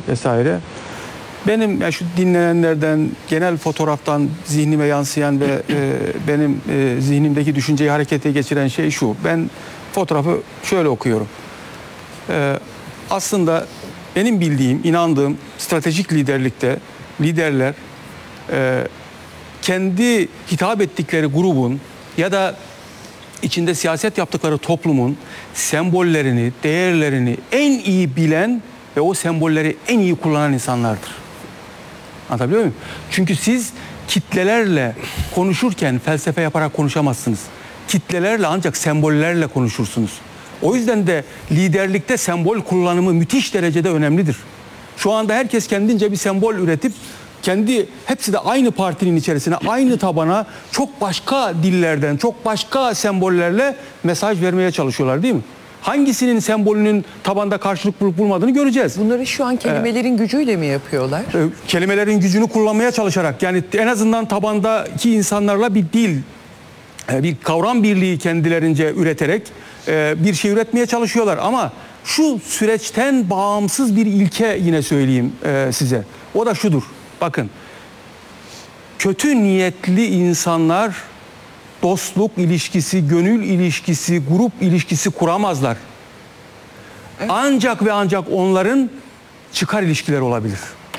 vesaire. Benim yani şu dinlenenlerden, genel fotoğraftan zihnime yansıyan ve benim zihnimdeki düşünceyi harekete geçiren şey şu. Ben fotoğrafı şöyle okuyorum. Aslında benim bildiğim, inandığım stratejik liderlikte liderler kendi hitap ettikleri grubun ya da içinde siyaset yaptıkları toplumun sembollerini, değerlerini en iyi bilen ve o sembolleri en iyi kullanan insanlardır. Anlatabiliyor muyum? Çünkü siz kitlelerle konuşurken felsefe yaparak konuşamazsınız. Kitlelerle ancak sembollerle konuşursunuz. O yüzden de liderlikte sembol kullanımı müthiş derecede önemlidir. Şu anda herkes kendince bir sembol üretip hepsi de aynı partinin içerisine, aynı tabana çok başka dillerden, çok başka sembollerle mesaj vermeye çalışıyorlar, değil mi? Hangisinin sembolünün tabanda karşılık bulup bulmadığını göreceğiz. Bunları şu an kelimelerin gücüyle mi yapıyorlar? Kelimelerin gücünü kullanmaya çalışarak, yani en azından tabandaki insanlarla bir dil, bir kavram birliği kendilerince üreterek bir şey üretmeye çalışıyorlar. Ama şu süreçten bağımsız bir ilke yine söyleyeyim size. O da şudur. Bakın, kötü niyetli insanlar dostluk ilişkisi, gönül ilişkisi, grup ilişkisi kuramazlar. Evet. Ancak ve ancak onların çıkar ilişkileri olabilir.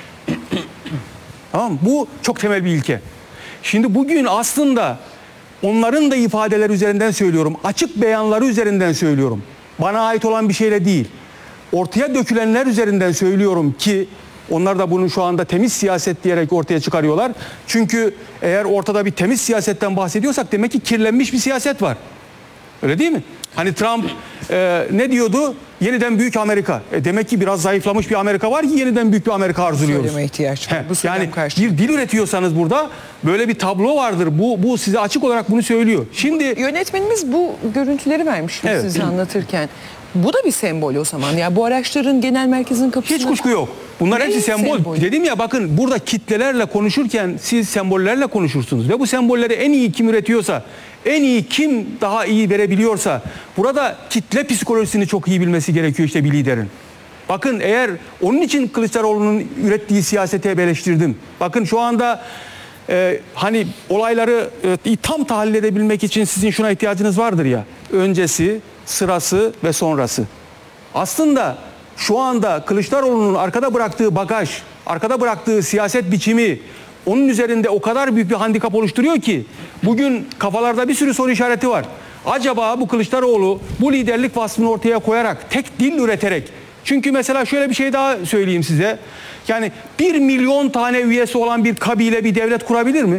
Tamam mı? Bu çok temel bir ilke. Şimdi bugün aslında onların da ifadeler üzerinden söylüyorum. Açık beyanları üzerinden söylüyorum. Bana ait olan bir şeyle değil. Ortaya dökülenler üzerinden söylüyorum ki onlar da bunu şu anda temiz siyaset diyerek ortaya çıkarıyorlar. Çünkü eğer ortada bir temiz siyasetten bahsediyorsak demek ki kirlenmiş bir siyaset var. Öyle değil mi? Hani Trump ne diyordu? Yeniden büyük Amerika. Demek ki biraz zayıflamış bir Amerika var ki yeniden büyük bir Amerika arzuluyoruz. Söyleme ihtiyaç var. Yani bir dil üretiyorsanız burada böyle bir tablo vardır. Bu size açık olarak bunu söylüyor. Şimdi yönetmenimiz bu görüntüleri vermiş evet, size anlatırken. Bu da bir sembol o zaman. Ya bu araçların genel merkezin kapısında... Hiç kuşku yok. Bunlar hepsi sembol. Dedim ya, bakın burada kitlelerle konuşurken siz sembollerle konuşursunuz. Ve bu sembolleri en iyi kim üretiyorsa, en iyi kim daha iyi verebiliyorsa, burada kitle psikolojisini çok iyi bilmesi gerekiyor işte bir liderin. Bakın, eğer onun için Kılıçdaroğlu'nun ürettiği siyaseti hep eleştirdim. Bakın şu anda hani olayları tam tahlil edebilmek için sizin şuna ihtiyacınız vardır ya. Öncesi, sırası ve sonrası. Aslında şu anda Kılıçdaroğlu'nun arkada bıraktığı bagaj, arkada bıraktığı siyaset biçimi onun üzerinde o kadar büyük bir handikap oluşturuyor ki bugün kafalarda bir sürü soru işareti var. Acaba bu Kılıçdaroğlu bu liderlik vasfını ortaya koyarak, tek dil üreterek, çünkü mesela şöyle bir şey daha söyleyeyim size. Yani 1 milyon tane üyesi olan bir kabile bir devlet kurabilir mi?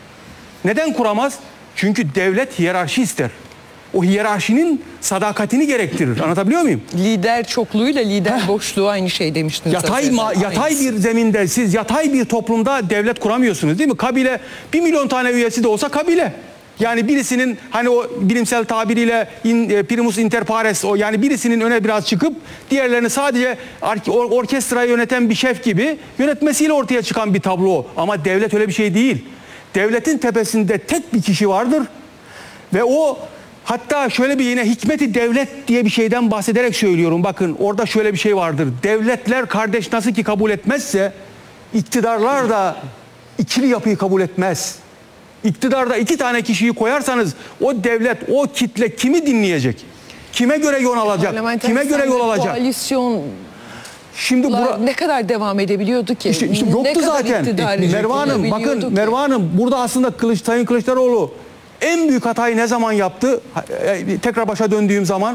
Neden kuramaz? Çünkü devlet hiyerarşi ister. O hiyerarşinin sadakatini gerektirir. Anlatabiliyor muyum? Lider çokluğuyla lider boşluğu aynı şey demiştiniz. Yatay bir zeminde, siz yatay bir toplumda devlet kuramıyorsunuz, değil mi? Kabile, 1 milyon tane üyesi de olsa kabile. Yani birisinin, hani o bilimsel tabiriyle primus inter pares, o yani birisinin öne biraz çıkıp diğerlerini sadece orkestrayı yöneten bir şef gibi yönetmesiyle ortaya çıkan bir tablo. Ama devlet öyle bir şey değil. Devletin tepesinde tek bir kişi vardır ve o, hatta şöyle bir yine hikmeti devlet diye bir şeyden bahsederek söylüyorum. Bakın, orada şöyle bir şey vardır. Devletler kardeş nasıl ki kabul etmezse, iktidarlar da ikili yapıyı kabul etmez. İktidarda 2 tane kişiyi koyarsanız o devlet, o kitle kimi dinleyecek? Kime göre yol alacak? Kime göre yol alacak? Koalisyon şimdi ne kadar devam edebiliyordu ki? İşte yoktu zaten. Merve Hanım, bakın Merve Hanım, burada aslında Sayın Kılıçdaroğlu en büyük hatayı ne zaman yaptı? Tekrar başa döndüğüm zaman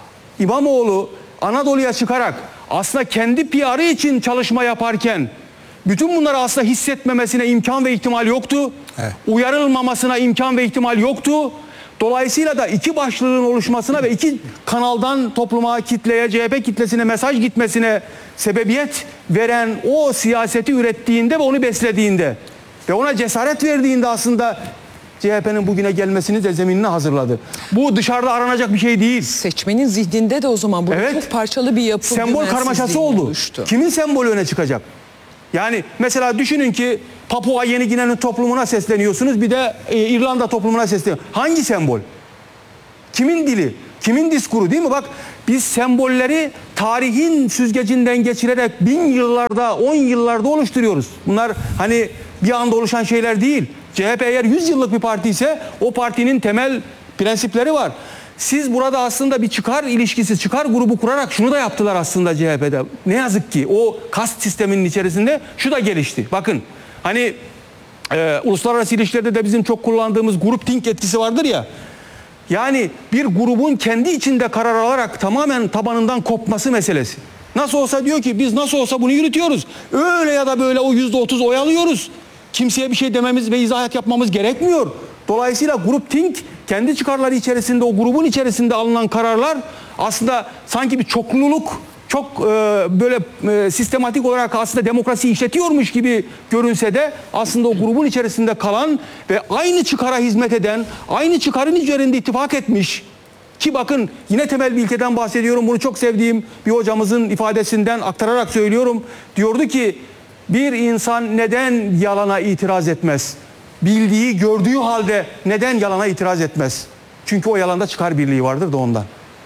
İmamoğlu Anadolu'ya çıkarak aslında kendi PR'ı için çalışma yaparken bütün bunları aslında hissetmemesine imkan ve ihtimal yoktu. Evet. Uyarılmamasına imkan ve ihtimal yoktu. Dolayısıyla da iki başlığın oluşmasına ve iki kanaldan topluma, kitleye, CHP kitlesine mesaj gitmesine sebebiyet veren o siyaseti ürettiğinde ve onu beslediğinde ve ona cesaret verdiğinde aslında CHP'nin bugüne gelmesini de zeminini hazırladı. Bu dışarıda aranacak bir şey değil. Seçmenin zihninde de o zaman bu çok parçalı bir yapı. Sembol karmaşası oldu. Oluştu. Kimin sembolü öne çıkacak? Yani mesela düşünün ki Papua Yeni Gine'nin toplumuna sesleniyorsunuz, bir de İrlanda toplumuna sesleniyorsunuz. Hangi sembol? Kimin dili? Kimin diskuru, değil mi? Bak, biz sembolleri tarihin süzgecinden geçirerek 1000 yıllarda, 10 yıllarda oluşturuyoruz. Bunlar hani bir anda oluşan şeyler değil. CHP eğer 100 yıllık bir parti ise o partinin temel prensipleri var. Siz burada aslında bir çıkar ilişkisi, çıkar grubu kurarak şunu da yaptılar aslında CHP'de. Ne yazık ki o kast sisteminin içerisinde şu da gelişti. Bakın hani uluslararası ilişkilerde de bizim çok kullandığımız grup think etkisi vardır ya. Yani bir grubun kendi içinde karar alarak tamamen tabanından kopması meselesi. Nasıl olsa diyor ki biz nasıl olsa bunu yürütüyoruz. Öyle ya da böyle o %30 oy alıyoruz. Kimseye bir şey dememiz ve izahat yapmamız gerekmiyor. Dolayısıyla grup think kendi çıkarları içerisinde o grubun içerisinde alınan kararlar aslında sanki bir çokluluk çok böyle sistematik olarak aslında demokrasiyi işletiyormuş gibi görünse de aslında o grubun içerisinde kalan ve aynı çıkara hizmet eden, aynı çıkarın üzerinde ittifak etmiş ki bakın yine temel bir ilkeden bahsediyorum. Bunu çok sevdiğim bir hocamızın ifadesinden aktararak söylüyorum. Diyordu ki bir insan neden yalana itiraz etmez? Bildiği, gördüğü halde neden yalana itiraz etmez? Çünkü o yalanda çıkar birliği vardır da ondan.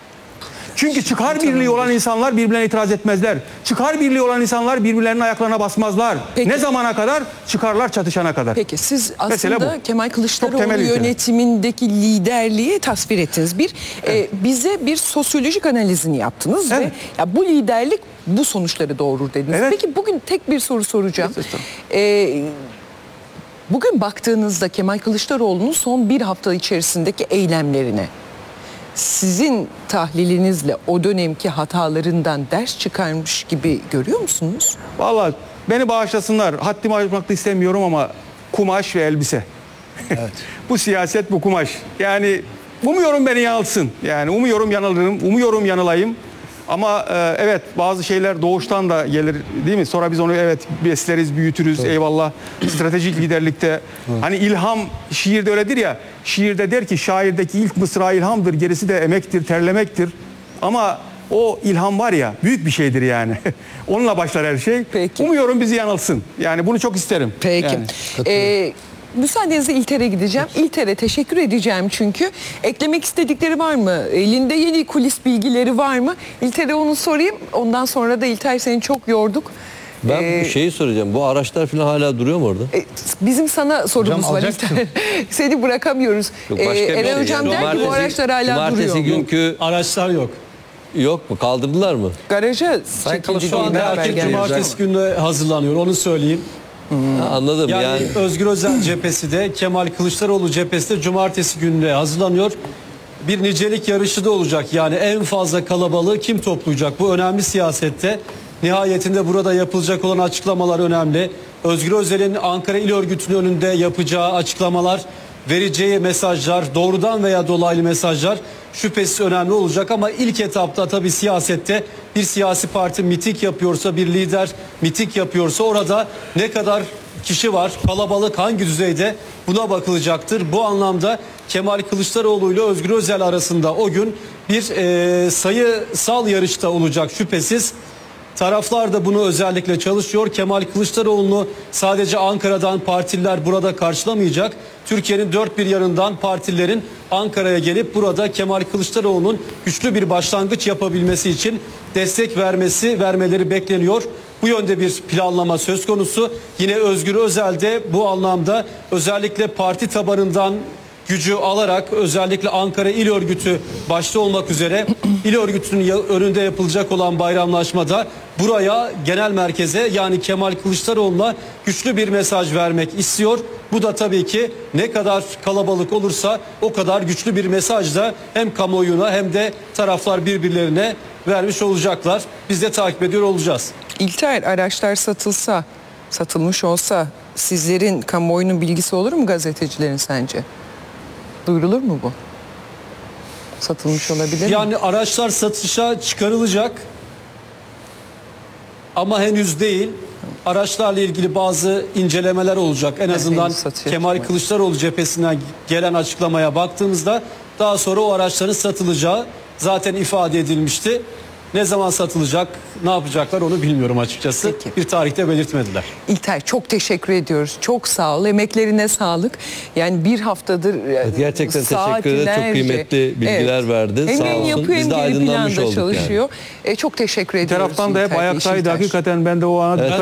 Çünkü çıkar birliği olan insanlar birbirlerine itiraz etmezler. Çıkar birliği olan insanlar birbirlerinin ayaklarına basmazlar. Peki. Ne zamana kadar? Çıkarlar çatışana kadar. Peki siz Mesela aslında bu. Kemal Çok Kılıçdaroğlu temel ilkeler. yönetimindeki liderliği tasvir ettiniz. Bize bir sosyolojik analizini yaptınız Evet. ve ya bu liderlik bu sonuçları doğurur dediniz. Evet. Peki bugün tek bir soru soracağım. Evet, Bugün baktığınızda Kemal Kılıçdaroğlu'nun son bir hafta içerisindeki eylemlerine sizin tahlilinizle o dönemki hatalarından ders çıkarmış gibi görüyor musunuz? Vallahi beni bağışlasınlar. Haddimi aşmak da istemiyorum ama kumaş ve elbise. Evet. Bu siyaset, bu kumaş. Yani umuyorum beni yanılsın. Yani umuyorum yanılırım, umuyorum yanılayım. Ama evet bazı şeyler doğuştan da gelir değil mi? Sonra biz onu evet besleriz, büyütürüz. Evet. Eyvallah. Stratejik liderlikte. Evet. Hani ilham şiirde öyledir ya. Şiirde der ki şairdeki ilk mısra ilhamdır. Gerisi de emektir, terlemektir. Ama o ilham var ya büyük bir şeydir yani. Onunla başlar her şey. Peki. Umuyorum bizi yanılsın. Yani bunu çok isterim. Peki. Yani. Müsaadenizle İlter'e gideceğim. İlter'e teşekkür edeceğim çünkü. Eklemek istedikleri var mı? Elinde yeni kulis bilgileri var mı? İlter'e onu sorayım. Ondan sonra da İlter seni çok yorduk. Ben bir şeyi soracağım. Bu araçlar falan hala duruyor mu orada? Bizim sana sorumuz Hocam, var alacaktım. İlter. Seni bırakamıyoruz. Yok, başka bir Eren şey. Hocam der ki bu araçlar hala Cumartesi duruyor. günkü Araçlar yok. yok mu? Kaldırdılar mı? Garaja çekildi Şu anda diye haber erkek geldi. cumartesi günü hazırlanıyor. Onu söyleyeyim. Ha, anladım. Yani, Yani Özgür Özel cephesi de Kemal Kılıçdaroğlu cephesi de cumartesi gününe hazırlanıyor. Bir nicelik yarışı da olacak. Yani en fazla kalabalığı kim toplayacak? Bu önemli siyasette. Nihayetinde burada yapılacak olan açıklamalar önemli. Özgür Özel'in Ankara İl Örgütü'nün önünde yapacağı açıklamalar, vereceği mesajlar, doğrudan veya dolaylı mesajlar şüphesiz önemli olacak. Ama ilk etapta tabii siyasette bir siyasi parti miting yapıyorsa, bir lider miting yapıyorsa orada ne kadar kişi var, kalabalık hangi düzeyde, buna bakılacaktır. Bu anlamda Kemal Kılıçdaroğlu ile Özgür Özel arasında o gün bir sayısal yarışta olacak şüphesiz. Taraflar da bunu özellikle çalışıyor. Kemal Kılıçdaroğlu'nu sadece Ankara'dan partililer burada karşılamayacak. Türkiye'nin dört bir yanından partilerin Ankara'ya gelip burada Kemal Kılıçdaroğlu'nun güçlü bir başlangıç yapabilmesi için destek vermeleri bekleniyor. Bu yönde bir planlama söz konusu. Yine Özgür Özel de bu anlamda özellikle parti tabanından gücü alarak özellikle Ankara İl Örgütü başta olmak üzere İl Örgütü'nün önünde yapılacak olan bayramlaşmada buraya genel merkeze yani Kemal Kılıçdaroğlu'na güçlü bir mesaj vermek istiyor. Bu da tabii ki ne kadar kalabalık olursa o kadar güçlü bir mesaj da hem kamuoyuna hem de taraflar birbirlerine vermiş olacaklar. Biz de takip ediyor olacağız. İlter araçlar satılmış olsa sizlerin kamuoyunun bilgisi olur mu gazetecilerin sence? Duyurulur mu bu? Satılmış olabilir mi? Yani araçlar satışa çıkarılacak ama henüz değil. Araçlarla ilgili bazı incelemeler olacak. En azından henüz satışa Kemal çıkmadı. Kılıçdaroğlu cephesinden gelen açıklamaya baktığımızda daha sonra o araçların satılacağı zaten ifade edilmişti. Ne zaman satılacak, ne yapacaklar onu bilmiyorum açıkçası. Peki. Bir tarihte belirtmediler. İlter çok teşekkür ediyoruz. Çok sağ ol. Emeklerine sağlık. Yani bir haftadır Gerçekten teşekkür ederiz. Çok kıymetli bilgiler verdi. Hem Sağ yayın olsun. yapıyor Biz hem de geri aydınlanmış planda olduk yani. çalışıyor. Çok teşekkür Bir ediyoruz. taraftan da hep İlter ayaktaydı. Beşiktaş. Hakikaten ben de o ana